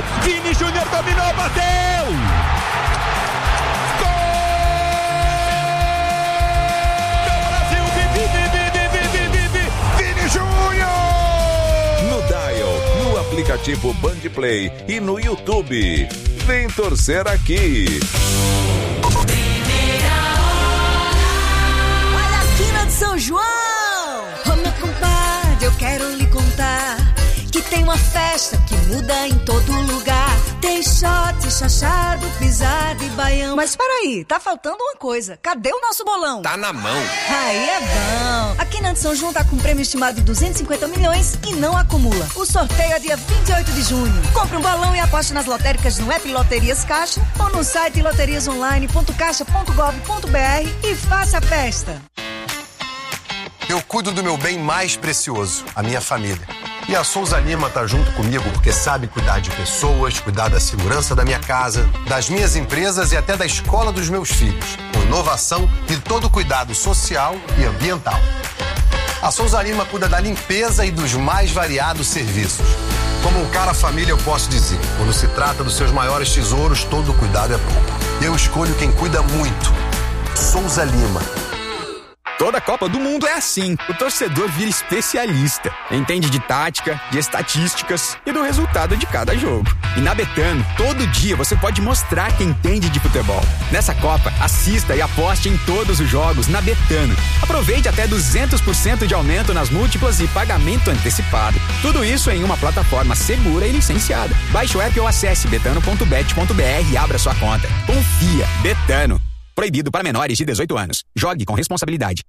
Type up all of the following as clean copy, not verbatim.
Vini Júnior dominou, bateu! Gol! Brasil, Vini Júnior! No Dial, no aplicativo Bandplay e no YouTube. Vem torcer aqui. Olha aqui na de São João! Ô meu compadre, eu quero lhe contar que tem uma festa que muda em todo lugar. Tem shot, chachado, pisado e baião. Mas peraí, tá faltando uma coisa. Cadê o nosso bolão? Tá na mão. Aí é bom. Aqui na de São João tá com um prêmio estimado de 250 milhões e não acumula. O sorteio é dia 28 de junho. Compre um bolão e aposte nas lotéricas no app Loterias Caixa ou no site loteriasonline.caixa.gov.br e faça a festa. Eu cuido do meu bem mais precioso, a minha família. E a Souza Lima tá junto comigo porque sabe cuidar de pessoas, cuidar da segurança da minha casa, das minhas empresas e até da escola dos meus filhos, com inovação e todo cuidado social e ambiental. A Souza Lima cuida da limpeza e dos mais variados serviços. Como um cara família, eu posso dizer, quando se trata dos seus maiores tesouros, todo cuidado é pouco. Eu escolho quem cuida muito. Souza Lima. Toda Copa do Mundo é assim. O torcedor vira especialista. Entende de tática, de estatísticas e do resultado de cada jogo. E na Betano, todo dia você pode mostrar quem entende de futebol. Nessa Copa, assista e aposte em todos os jogos na Betano. Aproveite até 200% de aumento nas múltiplas e pagamento antecipado. Tudo isso em uma plataforma segura e licenciada. Baixe o app ou acesse betano.bet.br e abra sua conta. Confia. Betano. Proibido para menores de 18 anos. Jogue com responsabilidade.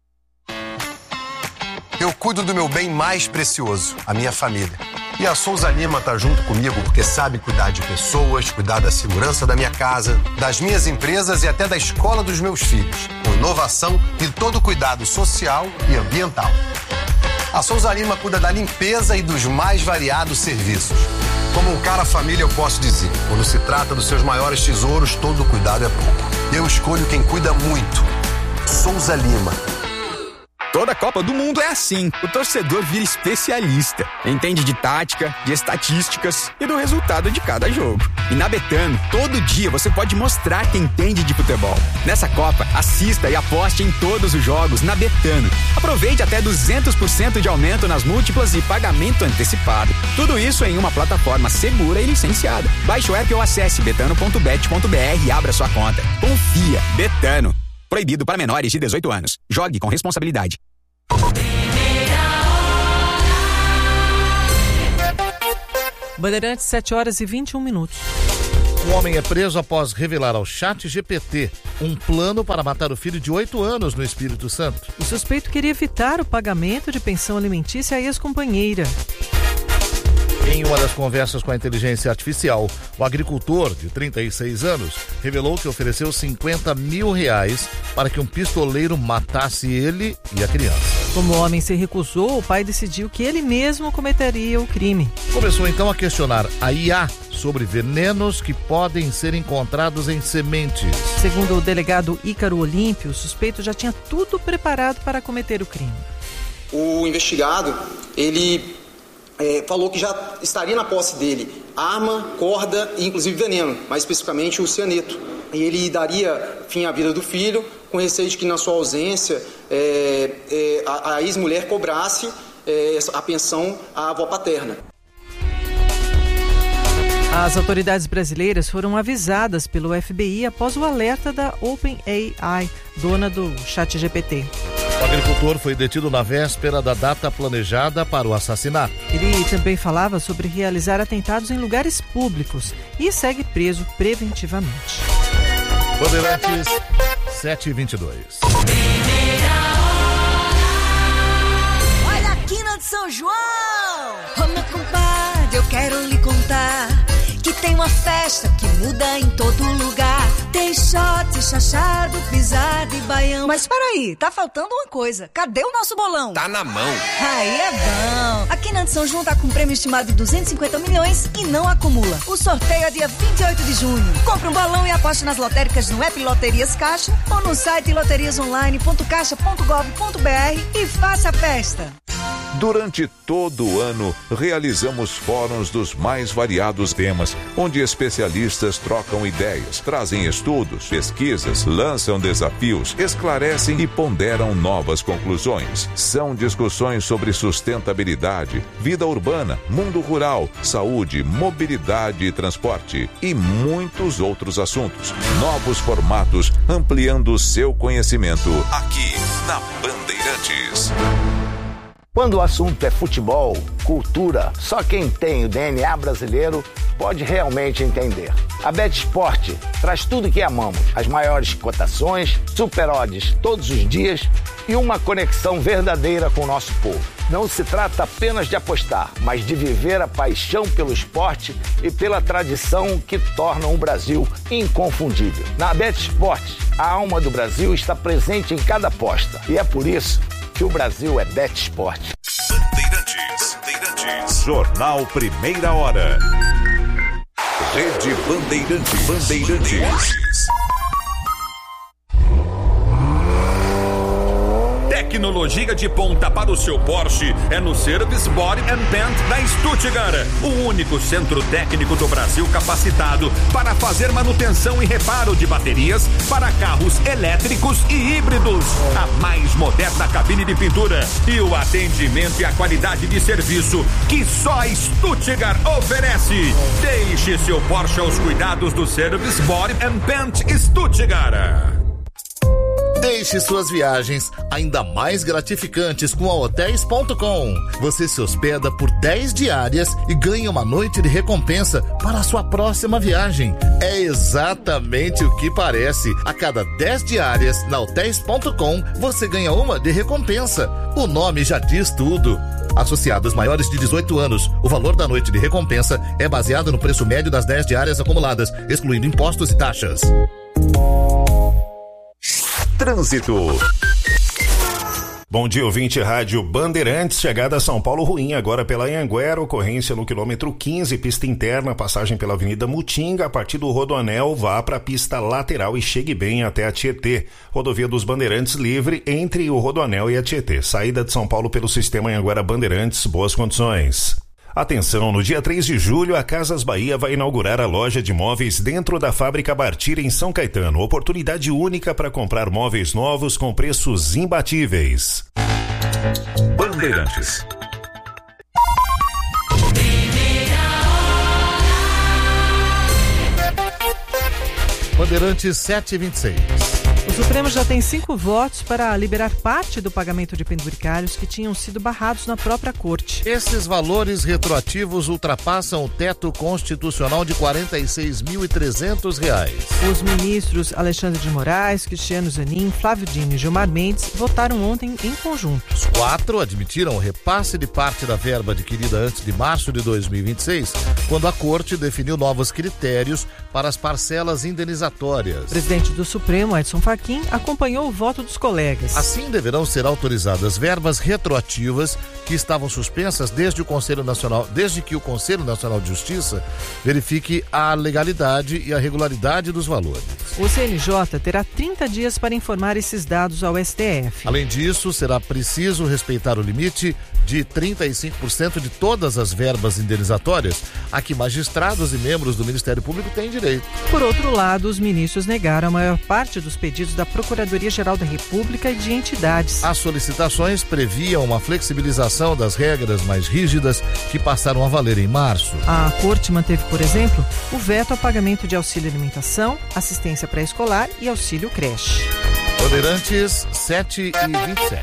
Eu cuido do meu bem mais precioso, a minha família. E a Souza Lima tá junto comigo porque sabe cuidar de pessoas, cuidar da segurança da minha casa, das minhas empresas e até da escola dos meus filhos, com inovação e todo cuidado social e ambiental. A Souza Lima cuida da limpeza e dos mais variados serviços. Como um cara família, eu posso dizer, quando se trata dos seus maiores tesouros, todo cuidado é pouco. Eu escolho quem cuida muito. Souza Lima. Toda Copa do Mundo é assim. O torcedor vira especialista. Entende de tática, de estatísticas e do resultado de cada jogo. E na Betano, todo dia você pode mostrar quem entende de futebol. Nessa Copa, assista e aposte em todos os jogos na Betano. Aproveite até 200% de aumento nas múltiplas e pagamento antecipado. Tudo isso em uma plataforma segura e licenciada. Baixe o app ou acesse betano.bet.br e abra sua conta. Confia. Betano. Proibido para menores de 18 anos. Jogue com responsabilidade. Bandeirantes, 7h21. Um homem é preso após revelar ao ChatGPT um plano para matar o filho de 8 anos no Espírito Santo. O suspeito queria evitar o pagamento de pensão alimentícia à ex-companheira. Em uma das conversas com a inteligência artificial, o agricultor, de 36 anos, revelou que ofereceu R$50 mil para que um pistoleiro matasse ele e a criança. Como o homem se recusou, o pai decidiu que ele mesmo cometeria o crime. Começou então a questionar a IA sobre venenos que podem ser encontrados em sementes. Segundo o delegado Ícaro Olímpio, o suspeito já tinha tudo preparado para cometer o crime. O investigado, ele falou que já estaria na posse dele arma, corda e inclusive veneno, mais especificamente o cianeto. E ele daria fim à vida do filho, com receio de que na sua ausência a ex-mulher cobrasse a pensão à avó paterna. As autoridades brasileiras foram avisadas pelo FBI após o alerta da OpenAI, dona do ChatGPT. O agricultor foi detido na véspera da data planejada para o assassinato. Ele também falava sobre realizar atentados em lugares públicos e segue preso preventivamente. Bandeirantes, 7h22. Olha aqui na de São João! Ô meu compadre, eu quero lhe contar que tem uma festa que muda em todo lugar. Tem shot, chachado, pisado e baião. Mas peraí, tá faltando uma coisa. Cadê o nosso bolão? Tá na mão. Aí é bom. Aqui na de São João tá com um prêmio estimado de 250 milhões e não acumula. O sorteio é dia 28 de junho. Compre um bolão e aposte nas lotéricas no app Loterias Caixa ou no site loteriasonline.caixa.gov.br e faça a festa. Durante todo o ano, realizamos fóruns dos mais variados temas, onde especialistas trocam ideias, trazem estudos, pesquisas, lançam desafios, esclarecem e ponderam novas conclusões. São discussões sobre sustentabilidade, vida urbana, mundo rural, saúde, mobilidade e transporte e muitos outros assuntos. Novos formatos ampliando o seu conhecimento aqui na Bandeirantes. Quando o assunto é futebol, cultura, só quem tem o DNA brasileiro pode realmente entender. A BetSport traz tudo que amamos, as maiores cotações, super odds todos os dias e uma conexão verdadeira com o nosso povo. Não se trata apenas de apostar, mas de viver a paixão pelo esporte e pela tradição que tornam o Brasil inconfundível. Na BetSport, a alma do Brasil está presente em cada aposta e é por isso que o Brasil é BetSport. Bandeirantes. Jornal Primeira Hora. Rede Bandeirantes. Tecnologia de ponta para o seu Porsche é no Service Body and Paint da Stuttgart, o único centro técnico do Brasil capacitado para fazer manutenção e reparo de baterias para carros elétricos e híbridos. A mais moderna cabine de pintura e o atendimento e a qualidade de serviço que só a Stuttgart oferece. Deixe seu Porsche aos cuidados do Service Body and Paint Stuttgart. Deixe suas viagens ainda mais gratificantes com a Hotéis.com. Você se hospeda por 10 diárias e ganha uma noite de recompensa para a sua próxima viagem. É exatamente o que parece. A cada 10 diárias na Hotéis.com, você ganha uma de recompensa. O nome já diz tudo. Associados maiores de 18 anos, o valor da noite de recompensa é baseado no preço médio das 10 diárias acumuladas, excluindo impostos e taxas. Trânsito. Bom dia, ouvinte Rádio Bandeirantes, chegada a São Paulo ruim, agora pela Anhanguera, ocorrência no quilômetro 15, pista interna, passagem pela Avenida Mutinga, a partir do Rodoanel, vá para a pista lateral e chegue bem até a Tietê. Rodovia dos Bandeirantes livre entre o Rodoanel e a Tietê. Saída de São Paulo pelo sistema Anhanguera Bandeirantes, boas condições. Atenção, no dia 3 de julho, a Casas Bahia vai inaugurar a loja de móveis dentro da fábrica Bartira em São Caetano. Oportunidade única para comprar móveis novos com preços imbatíveis. Bandeirantes. Bandeirantes 726. O Supremo já tem 5 votos para liberar parte do pagamento de penduricalhos que tinham sido barrados na própria corte. Esses valores retroativos ultrapassam o teto constitucional de R$ 46.300. Os ministros Alexandre de Moraes, Cristiano Zanin, Flávio Dino e Gilmar Mendes votaram ontem em conjunto. Os 4 admitiram o repasse de parte da verba adquirida antes de março de 2026, quando a corte definiu novos critérios para as parcelas indenizatórias. O presidente do Supremo, Edson Fachin, acompanhou o voto dos colegas. Assim deverão ser autorizadas verbas retroativas que estavam suspensas desde que o Conselho Nacional de Justiça verifique a legalidade e a regularidade dos valores. O CNJ terá 30 dias para informar esses dados ao STF. Além disso, será preciso respeitar o limite de 35% de todas as verbas indenizatórias a que magistrados e membros do Ministério Público têm direito. Por outro lado, os ministros negaram a maior parte dos pedidos da Procuradoria-Geral da República e de entidades. As solicitações previam uma flexibilização das regras mais rígidas que passaram a valer em março. A Corte manteve, por exemplo, o veto ao pagamento de auxílio alimentação, assistência pré-escolar e auxílio creche. Bandeirantes 7h27.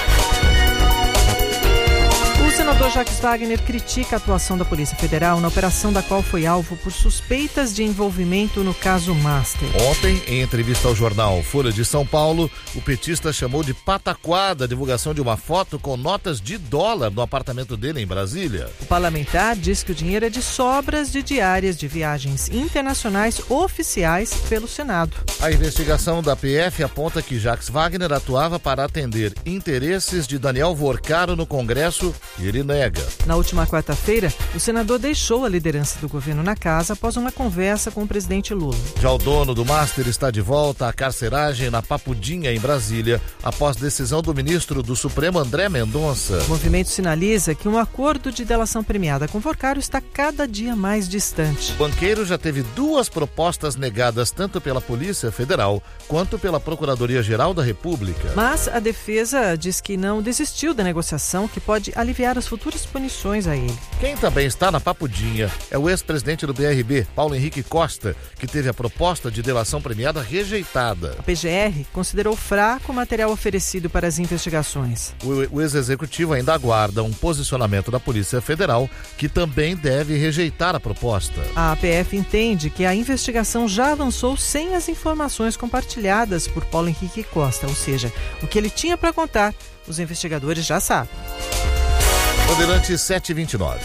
O senador Jacques Wagner critica a atuação da Polícia Federal na operação da qual foi alvo por suspeitas de envolvimento no caso Master. Ontem, em entrevista ao jornal Folha de São Paulo, o petista chamou de pataquada a divulgação de uma foto com notas de dólar no apartamento dele em Brasília. O parlamentar diz que o dinheiro é de sobras de diárias de viagens internacionais oficiais pelo Senado. A investigação da PF aponta que Jacques Wagner atuava para atender interesses de Daniel Vorcaro no Congresso e ele ele nega. Na última quarta-feira, o senador deixou a liderança do governo na casa após uma conversa com o presidente Lula. Já o dono do Master está de volta à carceragem na Papudinha, em Brasília, após decisão do ministro do Supremo, André Mendonça. O movimento sinaliza que um acordo de delação premiada com Porcaro está cada dia mais distante. O banqueiro já teve 2 propostas negadas tanto pela Polícia Federal quanto pela Procuradoria-Geral da República. Mas a defesa diz que não desistiu da negociação, que pode aliviar as futuras punições a ele. Quem também está na Papudinha é o ex-presidente do BRB, Paulo Henrique Costa, que teve a proposta de delação premiada rejeitada. A PGR considerou fraco o material oferecido para as investigações. O ex-executivo ainda aguarda um posicionamento da Polícia Federal, que também deve rejeitar a proposta. A APF entende que a investigação já avançou sem as informações compartilhadas por Paulo Henrique Costa, ou seja, o que ele tinha para contar, os investigadores já sabem. Bandeirantes 729.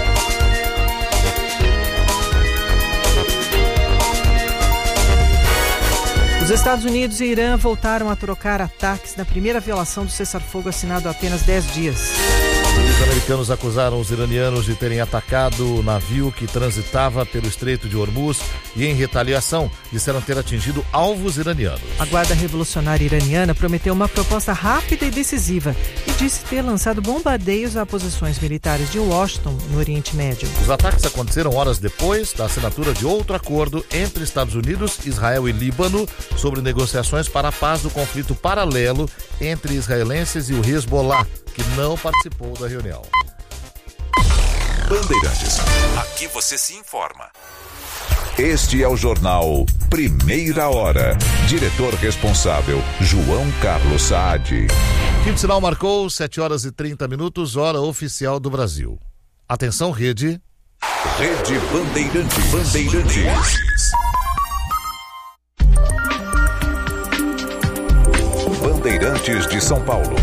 Os Estados Unidos e Irã voltaram a trocar ataques na primeira violação do cessar-fogo assinado há apenas 10 dias. Os americanos acusaram os iranianos de terem atacado o navio que transitava pelo Estreito de Hormuz e, em retaliação, disseram ter atingido alvos iranianos. A Guarda Revolucionária Iraniana prometeu uma proposta rápida e decisiva e disse ter lançado bombardeios a posições militares de Washington, no Oriente Médio. Os ataques aconteceram horas depois da assinatura de outro acordo entre Estados Unidos, Israel e Líbano sobre negociações para a paz do conflito paralelo entre israelenses e o Hezbollah, que não participou da reunião. Bandeirantes, aqui você se informa. Este é o jornal Primeira Hora. Diretor responsável, João Carlos Saad. Quinto sinal marcou 7h30, hora oficial do Brasil. Atenção, rede. Rede Bandeirantes. Bandeirantes. Bandeirantes de São Paulo.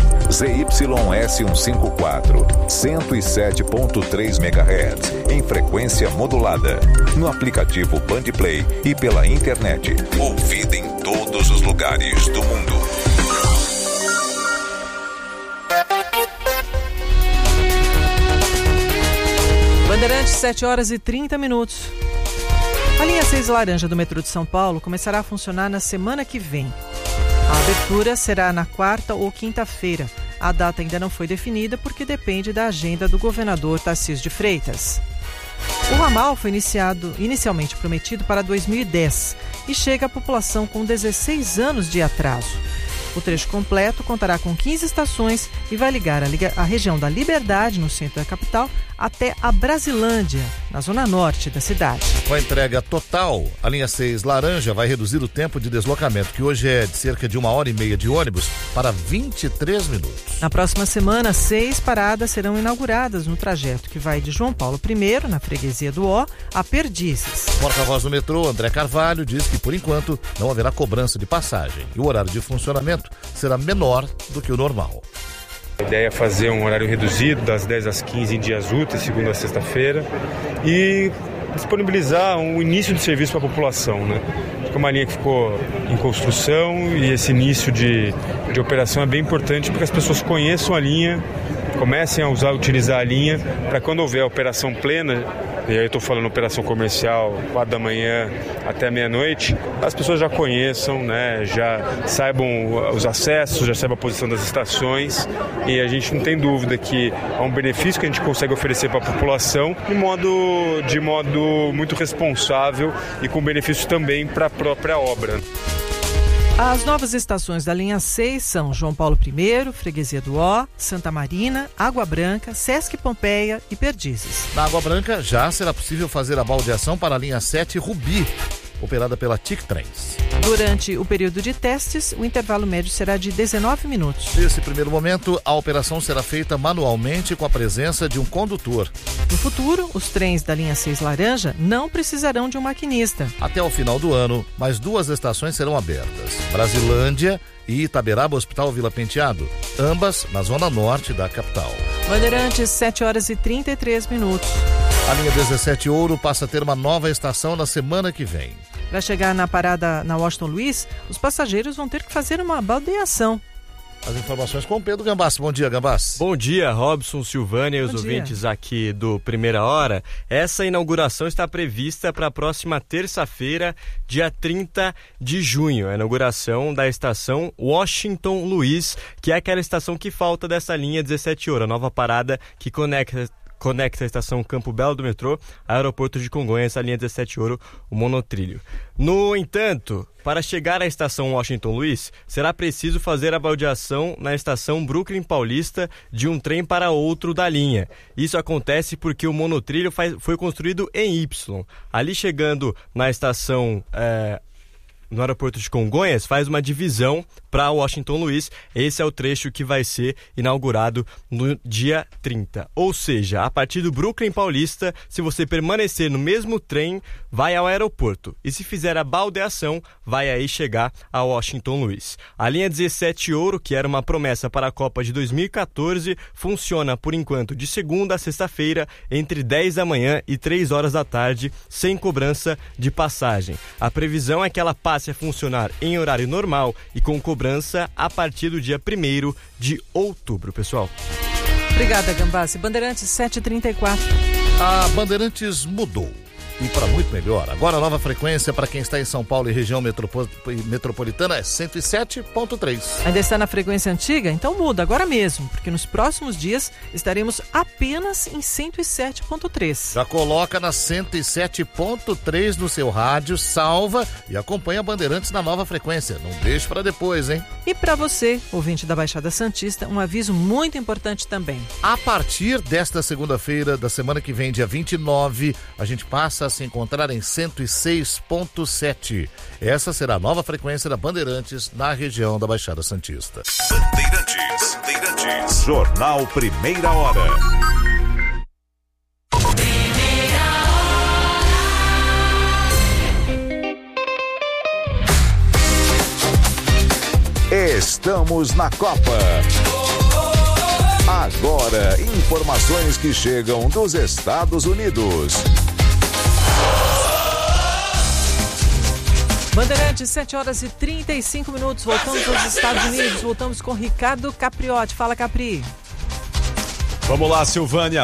ZYS154, 107.3 MHz, em frequência modulada. No aplicativo Bandplay e pela internet. Ouvida em todos os lugares do mundo. Bandeirantes, 7h30. A linha 6 laranja do metrô de São Paulo começará a funcionar na semana que vem. A abertura será na quarta ou quinta-feira. A data ainda não foi definida porque depende da agenda do governador Tarcísio de Freitas. O ramal foi inicialmente prometido para 2010 e chega à população com 16 anos de atraso. O trecho completo contará com 15 estações e vai ligar a região da Liberdade, no centro da capital, até a Brasilândia, na zona norte da cidade. Com a entrega total, a linha 6 laranja vai reduzir o tempo de deslocamento, que hoje é de cerca de 1h30 de ônibus, para 23 minutos. Na próxima semana, 6 paradas serão inauguradas no trajeto que vai de João Paulo I, na freguesia do Ó, a Perdizes. O porta-voz do metrô, André Carvalho, diz que, por enquanto, não haverá cobrança de passagem e o horário de funcionamento será menor do que o normal. A ideia é fazer um horário reduzido, das 10 às 15 em dias úteis, segunda a sexta-feira, e disponibilizar um início de serviço para a população, né? É uma linha que ficou em construção e esse início de operação é bem importante porque as pessoas conheçam a linha, comecem a utilizar a linha, para quando houver a operação plena, e aí eu estou falando operação comercial, 4 da manhã até meia-noite, as pessoas já conheçam, né, já saibam os acessos, já saibam a posição das estações, e a gente não tem dúvida que é um benefício que a gente consegue oferecer para a população de modo muito responsável e com benefício também para a própria obra. As novas estações da linha 6 são João Paulo I, Freguesia do Ó, Santa Marina, Água Branca, Sesc Pompeia e Perdizes. Na Água Branca já será possível fazer a baldeação para a linha 7 Rubi, operada pela TIC Trens. Durante o período de testes, o intervalo médio será de 19 minutos. Nesse primeiro momento, a operação será feita manualmente com a presença de um condutor. No futuro, os trens da linha 6 laranja não precisarão de um maquinista. Até o final do ano, mais 2 estações serão abertas: Brasilândia e Itaberaba Hospital Vila Penteado, ambas na zona norte da capital. Bandeirantes, 7h33. A linha 17 Ouro passa a ter uma nova estação na semana que vem. Para chegar na parada na Washington Luiz, os passageiros vão ter que fazer uma baldeação. As informações com o Pedro Gambassi. Bom dia, Gambassi. Bom dia, Robson, Silvânia e os ouvintes aqui do Primeira Hora. Essa inauguração está prevista para a próxima terça-feira, dia 30 de junho. A inauguração da estação Washington Luiz, que é aquela estação que falta dessa linha 17 horas, nova parada que conecta a estação Campo Belo do metrô ao aeroporto de Congonhas, a linha 17 Ouro, o monotrilho. No entanto, para chegar à estação Washington Luiz, será preciso fazer a baldeação na estação Brooklyn Paulista de um trem para outro da linha. Isso acontece porque o monotrilho foi construído em Y. Ali chegando na estação no aeroporto de Congonhas, faz uma divisão para Washington Luiz. Esse é o trecho que vai ser inaugurado no dia 30. Ou seja, a partir do Brooklyn Paulista, se você permanecer no mesmo trem, vai ao aeroporto. E se fizer a baldeação, vai aí chegar a Washington Luiz. A linha 17 Ouro, que era uma promessa para a Copa de 2014, funciona por enquanto de segunda a sexta-feira, entre 10 da manhã e 3 horas da tarde, sem cobrança de passagem. A previsão é que ela passe a funcionar em horário normal e com cobrança a partir do dia 1º de outubro, pessoal. Obrigada, Gambassi. Bandeirantes 7h34. A Bandeirantes mudou. E para muito melhor. Agora a nova frequência para quem está em São Paulo e região metropolitana é 107.3. Ainda está na frequência antiga? Então muda, agora mesmo, porque nos próximos dias estaremos apenas em 107.3. Já coloca na 107.3 no seu rádio, salva e acompanha a Bandeirantes na nova frequência. Não deixe para depois, hein? E para você, ouvinte da Baixada Santista, um aviso muito importante também. A partir desta segunda-feira, da semana que vem, dia 29, a gente passa a se encontrar em 106.7. Essa será a nova frequência da Bandeirantes na região da Baixada Santista. Bandeirantes. Jornal Primeira Hora. Estamos na Copa. Agora, informações que chegam dos Estados Unidos. Bandeirantes, 7h35. Voltamos aos Estados Unidos. Voltamos com Ricardo Capriotti. Fala, Capri. Vamos lá, Silvânia,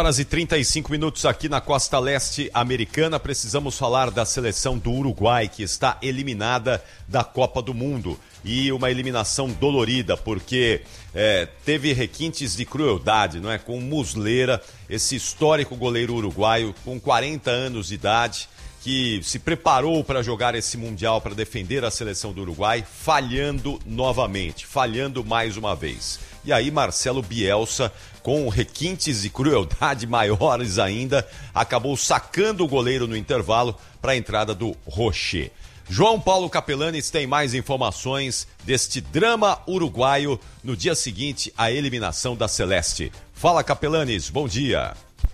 6h35 aqui na costa leste americana. Precisamos falar da seleção do Uruguai, que está eliminada da Copa do Mundo. E uma eliminação dolorida, porque teve requintes de crueldade, não é? Com Muslera, esse histórico goleiro uruguaio com 40 anos de idade, que se preparou para jogar esse Mundial, para defender a seleção do Uruguai, falhando novamente, falhando mais uma vez. E aí Marcelo Bielsa, com requintes de crueldade maiores ainda, acabou sacando o goleiro no intervalo para a entrada do Rocher. João Paulo Capelanes tem mais informações deste drama uruguaio no dia seguinte à eliminação da Celeste. Fala, Capelanes, bom dia.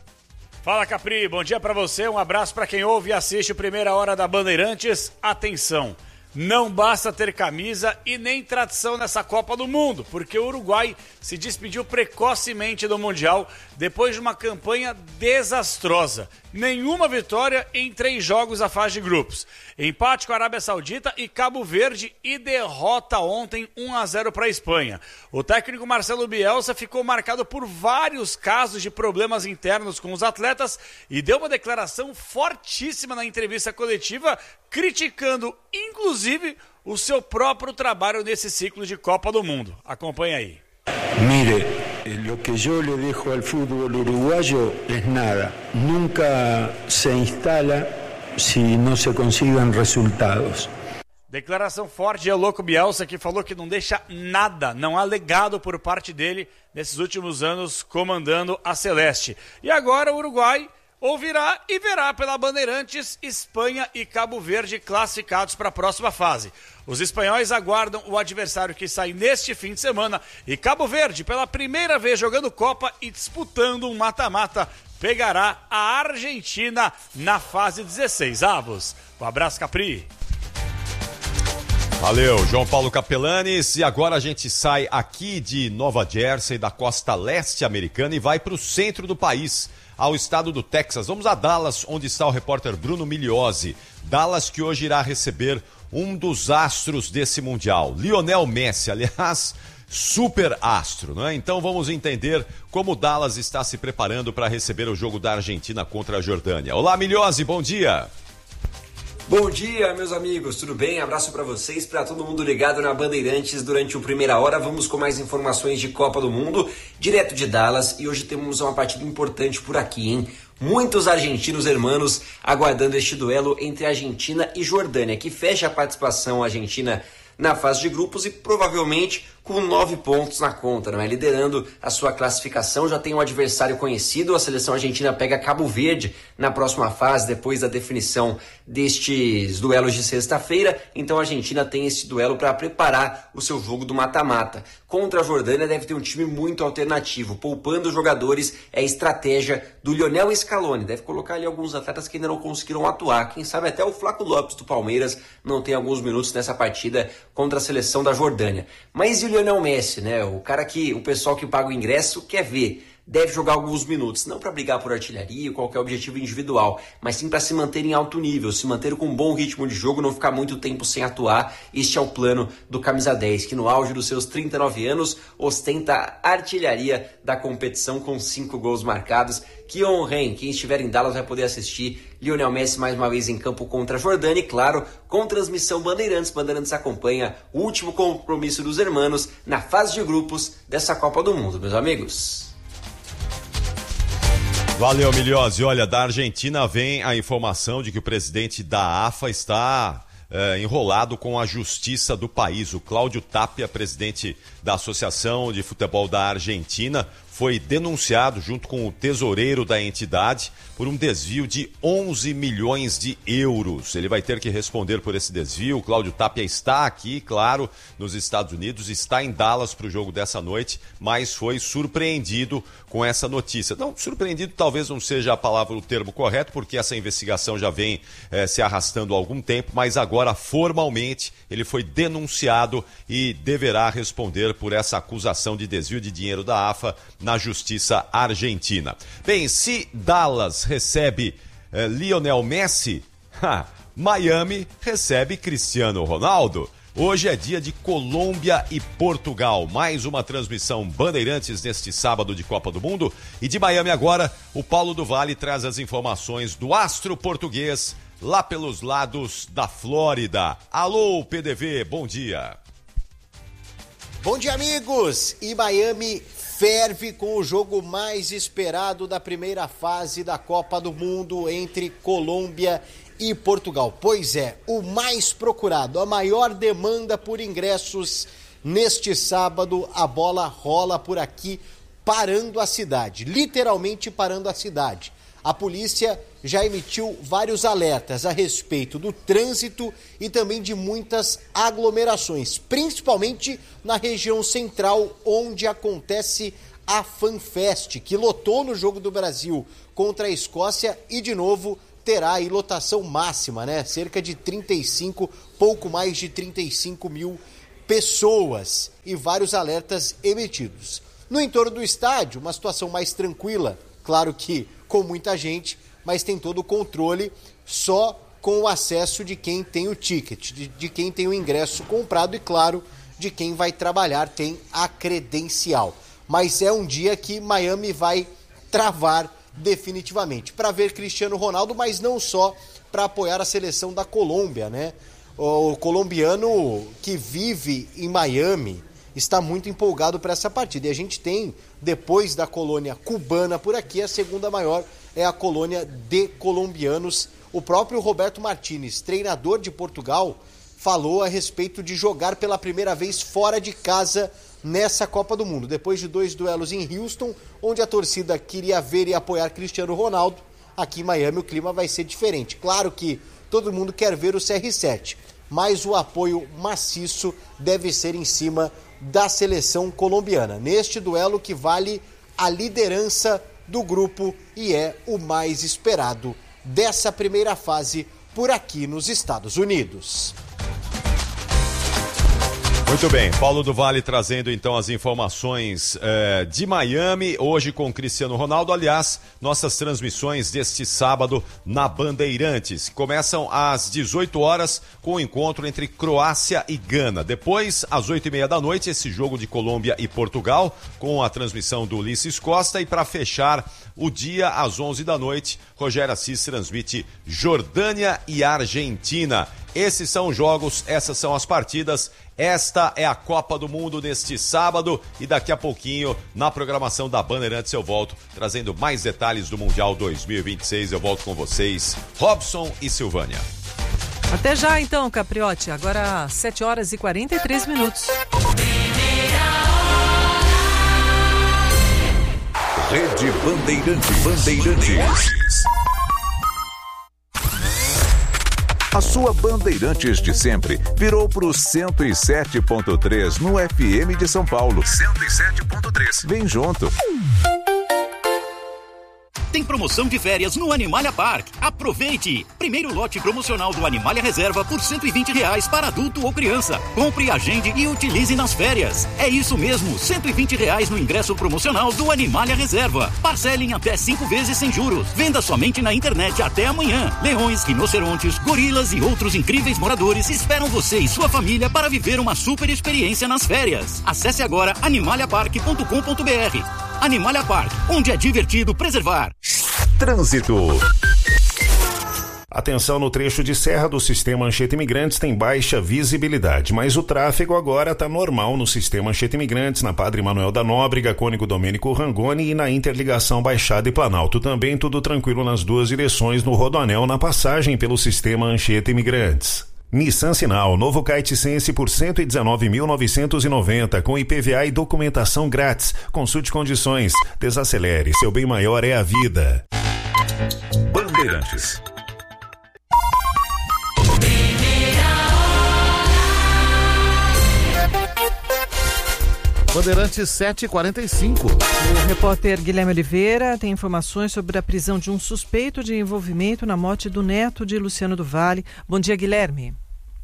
Fala, Capri, bom dia pra você, um abraço pra quem ouve e assiste o Primeira Hora da Bandeirantes. Atenção, não basta ter camisa e nem tradição nessa Copa do Mundo, porque o Uruguai se despediu precocemente do Mundial depois de uma campanha desastrosa. Nenhuma vitória em 3 jogos da fase de grupos. Empate com a Arábia Saudita e Cabo Verde e derrota ontem 1-0 para a Espanha. O técnico Marcelo Bielsa ficou marcado por vários casos de problemas internos com os atletas e deu uma declaração fortíssima na entrevista coletiva, criticando inclusive o seu próprio trabalho nesse ciclo de Copa do Mundo. Acompanha aí. Mire, lo que yo le dejo al fútbol uruguayo es nada. Nunca se instala si no se consiguen resultados. Declaração forte de Eloco Bielsa, que falou que não deixa nada, não há legado por parte dele nesses últimos anos comandando a Celeste. E agora o Uruguai ouvirá e verá pela Bandeirantes Espanha e Cabo Verde classificados para a próxima fase. Os espanhóis aguardam o adversário que sai neste fim de semana e Cabo Verde, pela primeira vez jogando Copa e disputando um mata-mata, pegará a Argentina na fase 16 avos. Um abraço, Capri. Valeu, João Paulo Capelanes. E agora a gente sai aqui de Nova Jersey, da costa leste americana, e vai para o centro do país, ao estado do Texas. Vamos a Dallas, onde está o repórter Bruno Migliozzi. Dallas, que hoje irá receber um dos astros desse Mundial, Lionel Messi. Aliás, super astro, né? Então vamos entender como o Dallas está se preparando para receber o jogo da Argentina contra a Jordânia. Olá, Milhose, bom dia! Bom dia, meus amigos, tudo bem? Abraço para vocês, para todo mundo ligado na Bandeirantes durante o Primeira Hora. Vamos com mais informações de Copa do Mundo, direto de Dallas, e hoje temos uma partida importante por aqui, hein? Muitos argentinos hermanos aguardando este duelo entre Argentina e Jordânia, que fecha a participação argentina na fase de grupos e provavelmente com 9 pontos na conta, não é? Liderando a sua classificação, já tem um adversário conhecido. A seleção argentina pega Cabo Verde na próxima fase, depois da definição destes duelos de sexta-feira. Então a Argentina tem esse duelo para preparar o seu jogo do mata-mata. Contra a Jordânia deve ter um time muito alternativo, poupando os jogadores, é a estratégia do Lionel Scaloni. Deve colocar ali alguns atletas que ainda não conseguiram atuar. Quem sabe até o Flaco Lopes do Palmeiras não tem alguns minutos nessa partida contra a seleção da Jordânia. Mas e o Lionel Messi, né? O cara que o pessoal que paga o ingresso quer ver. Deve jogar alguns minutos, não para brigar por artilharia ou qualquer objetivo individual, mas sim para se manter em alto nível, se manter com um bom ritmo de jogo, não ficar muito tempo sem atuar. Este é o plano do camisa 10, que no auge dos seus 39 anos ostenta a artilharia da competição com 5 gols marcados. Que honra, hein? Quem estiver em Dallas vai poder assistir Lionel Messi mais uma vez em campo contra a Jordânia e, claro, com transmissão Bandeirantes. Bandeirantes acompanha o último compromisso dos hermanos na fase de grupos dessa Copa do Mundo, meus amigos. Valeu, Milhose. Olha, da Argentina vem a informação de que o presidente da AFA está enrolado com a justiça do país. O Cláudio Tapia, presidente da Associação de Futebol da Argentina, foi denunciado junto com o tesoureiro da entidade por um desvio de 11 milhões de euros. Ele vai ter que responder por esse desvio. O Cláudio Tapia está aqui, claro, nos Estados Unidos, está em Dallas para o jogo dessa noite, mas foi surpreendido com essa notícia. Não, surpreendido talvez não seja a palavra, o termo correto, porque essa investigação já vem se arrastando há algum tempo, mas agora formalmente ele foi denunciado e deverá responder por essa acusação de desvio de dinheiro da AFA na justiça argentina. Bem, se Dallas recebe Lionel Messi, Miami recebe Cristiano Ronaldo. Hoje é dia de Colômbia e Portugal. Mais uma transmissão Bandeirantes neste sábado de Copa do Mundo. E de Miami agora, o Paulo do Vale traz as informações do astro português lá pelos lados da Flórida. Alô, PDV, bom dia. Bom dia, amigos. E Miami ferve com o jogo mais esperado da primeira fase da Copa do Mundo entre Colômbia e Portugal. Pois é, o mais procurado, a maior demanda por ingressos neste sábado. A bola rola por aqui, parando a cidade, literalmente parando a cidade. A polícia já emitiu vários alertas a respeito do trânsito e também de muitas aglomerações, principalmente na região central, onde acontece a FanFest, que lotou no Jogo do Brasil contra a Escócia e, de novo, terá aí lotação máxima, né? Cerca de 35, pouco mais de 35 mil pessoas e vários alertas emitidos. No entorno do estádio, uma situação mais tranquila, claro que com muita gente, mas tem todo o controle só com o acesso de quem tem o ticket, de quem tem o ingresso comprado e, claro, de quem vai trabalhar, tem a credencial. Mas é um dia que Miami vai travar definitivamente para ver Cristiano Ronaldo, mas não só para apoiar a seleção da Colômbia, né? O colombiano que vive em Miami está muito empolgado para essa partida. E a gente tem, depois da colônia cubana por aqui, a segunda maior é a colônia de colombianos. O próprio Roberto Martínez, treinador de Portugal, falou a respeito de jogar pela primeira vez fora de casa nessa Copa do Mundo. Depois de 2 duelos em Houston, onde a torcida queria ver e apoiar Cristiano Ronaldo, aqui em Miami o clima vai ser diferente. Claro que todo mundo quer ver o CR7, mas o apoio maciço deve ser em cima da seleção colombiana, neste duelo que vale a liderança do grupo e é o mais esperado dessa primeira fase por aqui nos Estados Unidos. Muito bem, Paulo do Vale trazendo então as informações de Miami, hoje com Cristiano Ronaldo. Aliás, nossas transmissões deste sábado na Bandeirantes começam às 18 horas com o encontro entre Croácia e Gana. Depois, às 8h30 da noite, esse jogo de Colômbia e Portugal, com a transmissão do Ulisses Costa. E para fechar o dia, às 11 da noite, Rogério Assis transmite Jordânia e Argentina. Esses são os jogos, essas são as partidas. Esta é a Copa do Mundo neste sábado e daqui a pouquinho, na programação da Bandeirantes, eu volto trazendo mais detalhes do Mundial 2026. Eu volto com vocês, Robson e Silvânia. Até já então, Capriotti. Agora 7 horas e 43 minutos. Rede Bandeirantes. A sua Bandeirantes de sempre virou pro 107.3 no FM de São Paulo. 107.3. Vem junto. Tem promoção de férias no Animalia Park. Aproveite! Primeiro lote promocional do Animalia Reserva por R$120 para adulto ou criança. Compre, agende e utilize nas férias. É isso mesmo, R$120 no ingresso promocional do Animalia Reserva. Parcele em até 5 vezes sem juros. Venda somente na internet até amanhã. Leões, rinocerontes, gorilas e outros incríveis moradores esperam você e sua família para viver uma super experiência nas férias. Acesse agora animaliapark.com.br. Animalia Park, onde é divertido preservar. Trânsito. Atenção, no trecho de serra do sistema Anchieta Imigrantes tem baixa visibilidade, mas o tráfego agora está normal no sistema Anchieta Imigrantes, na Padre Manuel da Nóbrega, Cônigo Domênico Rangoni e na interligação Baixada e Planalto. Também tudo tranquilo nas duas direções no Rodoanel, na passagem pelo sistema Anchieta Imigrantes. Nissan Sinal, novo Kite Sense por R$119.990, com IPVA e documentação grátis. Consulte condições. Desacelere, seu bem maior é a vida. Bandeirantes. Bandeirantes 7h45. O repórter Guilherme Oliveira tem informações sobre a prisão de um suspeito de envolvimento na morte do neto de Luciano do Vale. Bom dia, Guilherme.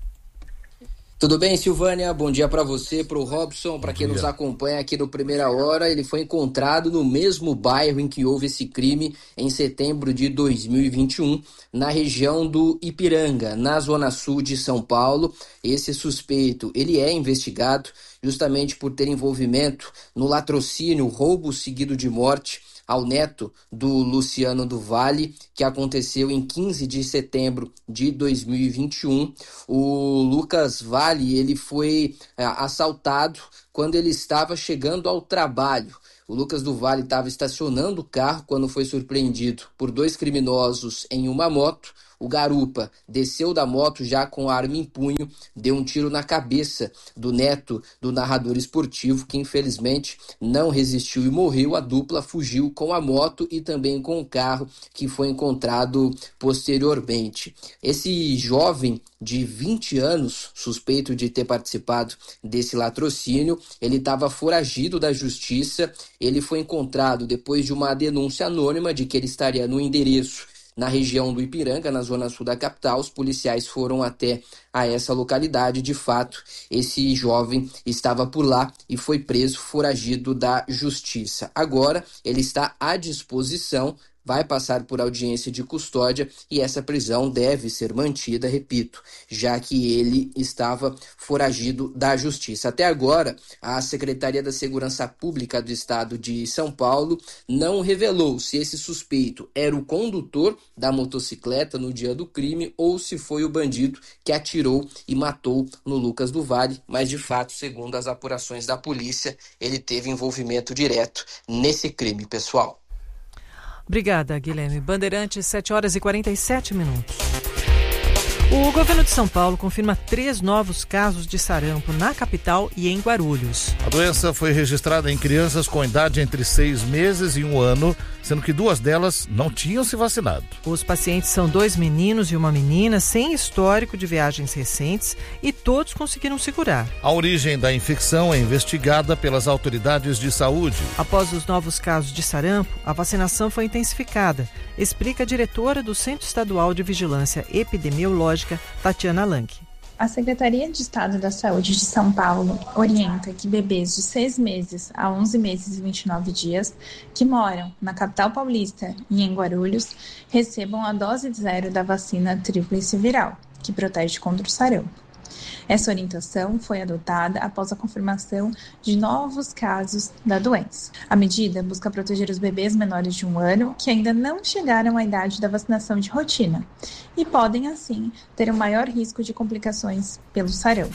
Tudo bem, Silvânia? Bom dia para você, para o Robson, para quem nos acompanha aqui no Primeira Hora. Ele foi encontrado no mesmo bairro em que houve esse crime em setembro de 2021, na região do Ipiranga, na zona sul de São Paulo. Esse suspeito, ele é investigado justamente por ter envolvimento no latrocínio, roubo seguido de morte ao neto do Luciano do Vale, que aconteceu em 15 de setembro de 2021. O Lucas Vale, ele foi assaltado quando ele estava chegando ao trabalho. O Lucas do Vale estava estacionando o carro quando foi surpreendido por 2 criminosos em uma moto. O garupa desceu da moto já com a arma em punho, deu um tiro na cabeça do neto do narrador esportivo, que infelizmente não resistiu e morreu. A dupla fugiu com a moto e também com o carro que foi encontrado posteriormente. Esse jovem de 20 anos, suspeito de ter participado desse latrocínio, ele estava foragido da justiça. Ele foi encontrado depois de uma denúncia anônima de que ele estaria no endereço na região do Ipiranga, na zona sul da capital. Os policiais foram até a essa localidade. De fato, esse jovem estava por lá e foi preso, foragido da justiça. Agora, ele está à disposição, vai passar por audiência de custódia e essa prisão deve ser mantida, repito, já que ele estava foragido da justiça. Até agora, a Secretaria da Segurança Pública do Estado de São Paulo não revelou se esse suspeito era o condutor da motocicleta no dia do crime ou se foi o bandido que atirou e matou no Lucas do Vale, mas de fato, segundo as apurações da polícia, ele teve envolvimento direto nesse crime, pessoal. Obrigada, Guilherme. Bandeirantes, 7 horas e 47 minutos. O governo de São Paulo confirma 3 novos casos de sarampo na capital e em Guarulhos. A doença foi registrada em crianças com idade entre 6 meses e 1 ano, sendo que 2 delas não tinham se vacinado. Os pacientes são 2 meninos e uma menina sem histórico de viagens recentes e todos conseguiram se curar. A origem da infecção é investigada pelas autoridades de saúde. Após os novos casos de sarampo, a vacinação foi intensificada, explica a diretora do Centro Estadual de Vigilância Epidemiológica, Tatiana Lanque. A Secretaria de Estado da Saúde de São Paulo orienta que bebês de 6 meses a 11 meses e 29 dias que moram na capital paulista e em Guarulhos recebam a dose 0 da vacina tríplice viral, que protege contra o sarampo. Essa orientação foi adotada após a confirmação de novos casos da doença. A medida busca proteger os bebês menores de 1 ano que ainda não chegaram à idade da vacinação de rotina e podem, assim, ter um maior risco de complicações pelo sarampo.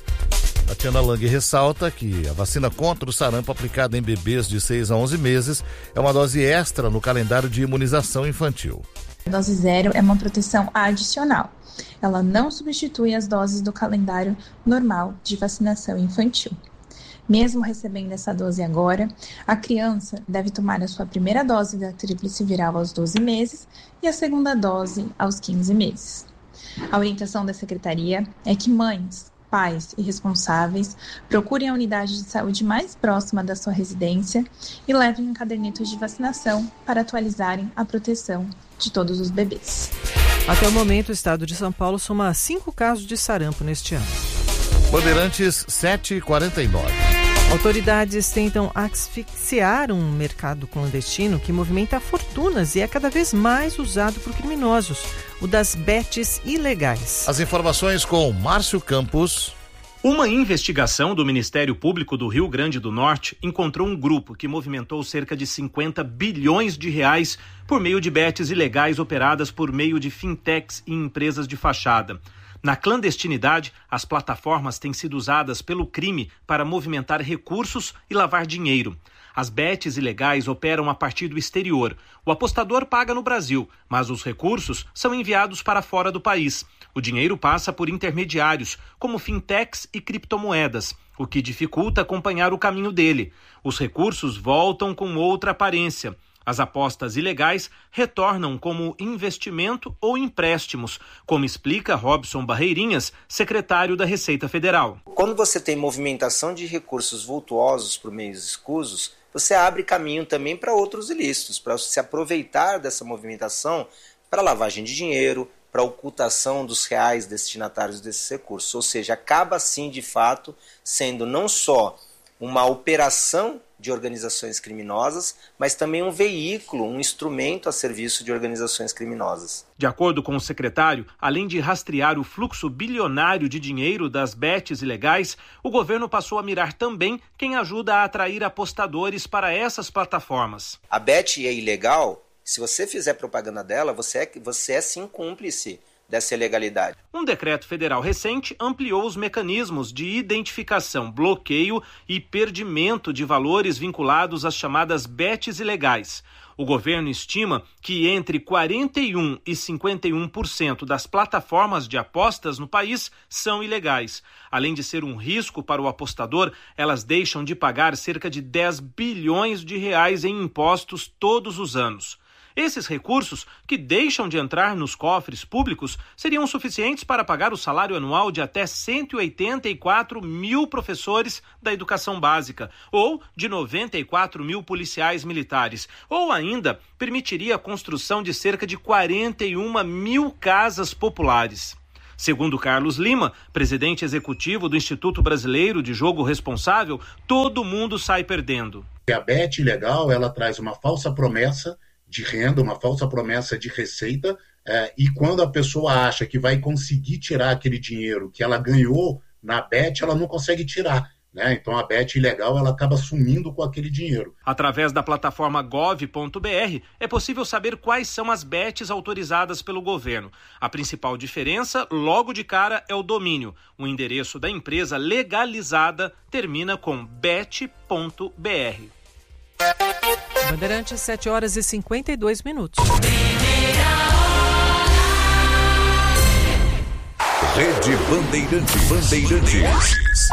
Tatiana Lang ressalta que a vacina contra o sarampo aplicada em bebês de 6 a 11 meses é uma dose extra no calendário de imunização infantil. A dose 0 é uma proteção adicional. Ela não substitui as doses do calendário normal de vacinação infantil. Mesmo recebendo essa dose agora, a criança deve tomar a sua primeira dose da tríplice viral aos 12 meses e a segunda dose aos 15 meses. A orientação da Secretaria é que mães, pais e responsáveis procurem a unidade de saúde mais próxima da sua residência e levem um cadernito de vacinação para atualizarem a proteção de todos os bebês. Até o momento, o estado de São Paulo soma 5 casos de sarampo neste ano. Bandeirantes 7h49. Autoridades tentam asfixiar um mercado clandestino que movimenta fortunas e é cada vez mais usado por criminosos, o das bets ilegais. As informações com Márcio Campos. Uma investigação do Ministério Público do Rio Grande do Norte encontrou um grupo que movimentou cerca de 50 bilhões de reais por meio de bets ilegais operadas por meio de fintechs e empresas de fachada. Na clandestinidade, as plataformas têm sido usadas pelo crime para movimentar recursos e lavar dinheiro. As bets ilegais operam a partir do exterior. O apostador paga no Brasil, mas os recursos são enviados para fora do país. O dinheiro passa por intermediários, como fintechs e criptomoedas, o que dificulta acompanhar o caminho dele. Os recursos voltam com outra aparência. As apostas ilegais retornam como investimento ou empréstimos, como explica Robson Barreirinhas, secretário da Receita Federal. Quando você tem movimentação de recursos vultuosos por meios escusos, você abre caminho também para outros ilícitos, para se aproveitar dessa movimentação para lavagem de dinheiro, para ocultação dos reais destinatários desses recursos. Ou seja, acaba sim, de fato, sendo não só uma operação de organizações criminosas, mas também um veículo, um instrumento a serviço de organizações criminosas. De acordo com o secretário, além de rastrear o fluxo bilionário de dinheiro das bets ilegais, o governo passou a mirar também quem ajuda a atrair apostadores para essas plataformas. A bet é ilegal. Se você fizer propaganda dela, você é sim cúmplice dessa ilegalidade. Um decreto federal recente ampliou os mecanismos de identificação, bloqueio e perdimento de valores vinculados às chamadas bets ilegais. O governo estima que entre 41% e 51% das plataformas de apostas no país são ilegais. Além de ser um risco para o apostador, elas deixam de pagar cerca de 10 bilhões de reais em impostos todos os anos. Esses recursos, que deixam de entrar nos cofres públicos, seriam suficientes para pagar o salário anual de até 184 mil professores da educação básica, ou de 94 mil policiais militares, ou ainda permitiria a construção de cerca de 41 mil casas populares. Segundo Carlos Lima, presidente executivo do Instituto Brasileiro de Jogo Responsável, todo mundo sai perdendo. A bet ilegal, ela traz uma falsa promessa de renda, uma falsa promessa de receita, e quando a pessoa acha que vai conseguir tirar aquele dinheiro que ela ganhou na bet, ela não consegue tirar, né? Então a bet ilegal, ela acaba sumindo com aquele dinheiro. Através da plataforma gov.br é possível saber quais são as bets autorizadas pelo governo. A principal diferença, logo de cara, é o domínio. O endereço da empresa legalizada termina com bet.br. Bandeirantes, 7h52. Rede Bandeirantes.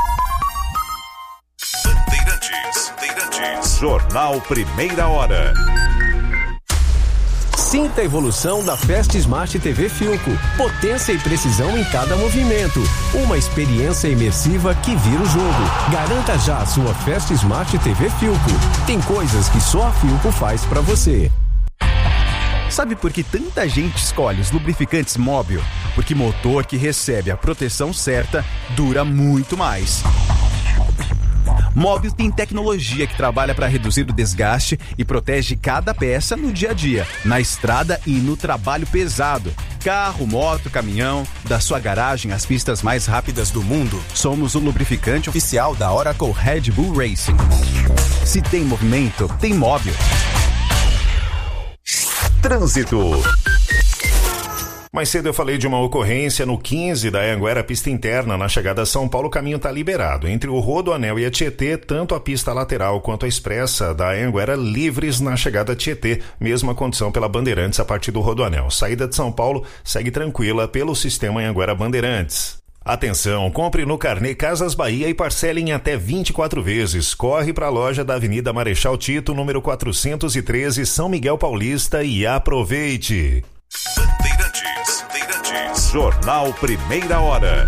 Jornal Primeira Hora. Sinta a evolução da Fast Smart TV Philco. Potência e precisão em cada movimento. Uma experiência imersiva que vira o jogo. Garanta já a sua Fast Smart TV Philco. Tem coisas que só a Philco faz pra você. Sabe por que tanta gente escolhe os lubrificantes Móbil? Porque motor que recebe a proteção certa dura muito mais. Móbil tem tecnologia que trabalha para reduzir o desgaste e protege cada peça no dia a dia, na estrada e no trabalho pesado. Carro, moto, caminhão, da sua garagem às pistas mais rápidas do mundo, somos o lubrificante oficial da Oracle Red Bull Racing. Se tem movimento, tem Móbil. Trânsito. Mais cedo eu falei de uma ocorrência no 15 da Anhanguera, pista interna, na chegada a São Paulo, o caminho está liberado. Entre o Rodoanel e a Tietê, tanto a pista lateral quanto a expressa da Anhanguera livres na chegada a Tietê, mesma condição pela Bandeirantes a partir do Rodoanel. Saída de São Paulo segue tranquila pelo sistema Anhanguera Bandeirantes. Atenção, compre no Carnê Casas Bahia e parcele em até 24 vezes. Corre para a loja da Avenida Marechal Tito, número 413, São Miguel Paulista e aproveite. Bandeirantes. Jornal Primeira Hora.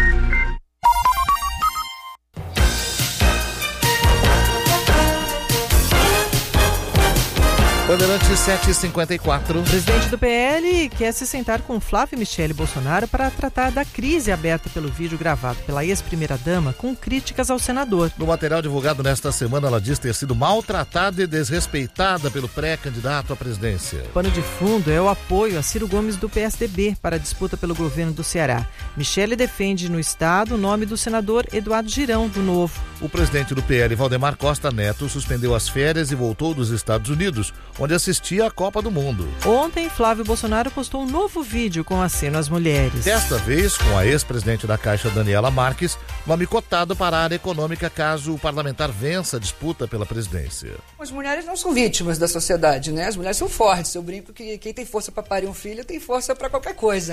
Bandeirantes 7h54. O presidente do PL quer se sentar com Flávio Michele Bolsonaro para tratar da crise aberta pelo vídeo gravado pela ex-primeira-dama com críticas ao senador. No material divulgado nesta semana, ela diz ter sido maltratada e desrespeitada pelo pré-candidato à presidência. O pano de fundo é o apoio a Ciro Gomes do PSDB para a disputa pelo governo do Ceará. Michele defende no estado o nome do senador Eduardo Girão, do Novo. O presidente do PL, Valdemar Costa Neto, suspendeu as férias e voltou dos Estados Unidos, onde assistia à Copa do Mundo. Ontem, Flávio Bolsonaro postou um novo vídeo com aceno às mulheres. Desta vez, com a ex-presidente da Caixa, Daniela Marques, nome cotado para a área econômica caso o parlamentar vença a disputa pela presidência. As mulheres não são vítimas da sociedade, né? As mulheres são fortes. Eu brinco que quem tem força para parir um filho tem força para qualquer coisa.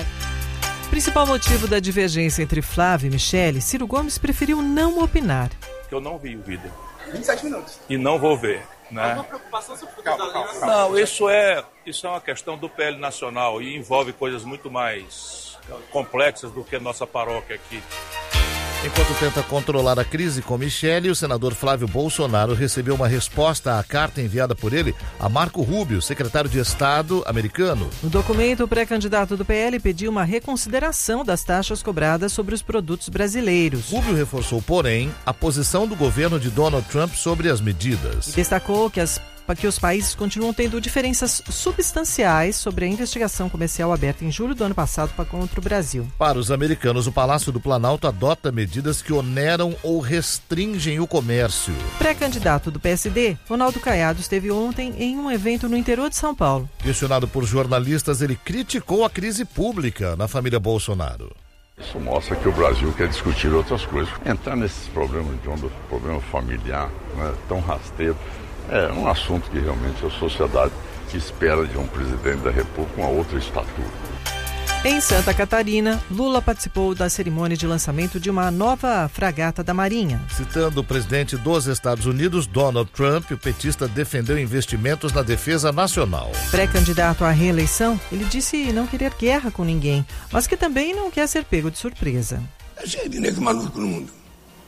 O principal motivo da divergência entre Flávio e Michele, Ciro Gomes preferiu não opinar. Eu não vi o vídeo. 27 minutos. E não vou ver. Né? Alguma preocupação sobre calma. Não, isso é uma questão do PL nacional e envolve coisas muito mais complexas do que a nossa paróquia aqui. Enquanto tenta controlar a crise com Michele, o senador Flávio Bolsonaro recebeu uma resposta à carta enviada por ele a Marco Rubio, secretário de Estado americano. No documento, o pré-candidato do PL pediu uma reconsideração das taxas cobradas sobre os produtos brasileiros. Rubio reforçou, porém, a posição do governo de Donald Trump sobre as medidas. E destacou que os países continuam tendo diferenças substanciais sobre a investigação comercial aberta em julho do ano passado contra o Brasil. Para os americanos, o Palácio do Planalto adota medidas que oneram ou restringem o comércio. Pré-candidato do PSD, Ronaldo Caiado esteve ontem em um evento no interior de São Paulo. Questionado por jornalistas, ele criticou a crise pública na família Bolsonaro. Isso mostra que o Brasil quer discutir outras coisas. Entrar nesses problemas de problema familiar, né, tão rasteiro, é um assunto que realmente a sociedade espera de um presidente da República uma outra estatura. Em Santa Catarina, Lula participou da cerimônia de lançamento de uma nova fragata da Marinha. Citando o presidente dos Estados Unidos, Donald Trump, o petista defendeu investimentos na defesa nacional. Pré-candidato à reeleição, ele disse não querer guerra com ninguém, mas que também não quer ser pego de surpresa. É cheio de negro maluco no mundo.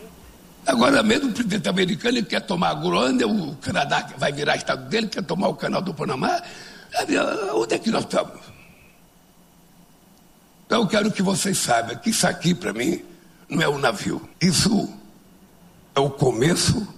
Agora mesmo o presidente americano quer tomar a Groenlândia, o Canadá vai virar estado dele, quer tomar o canal do Panamá. Onde é que nós estamos? Então eu quero que vocês saibam que isso aqui para mim não é um navio. Isso é o começo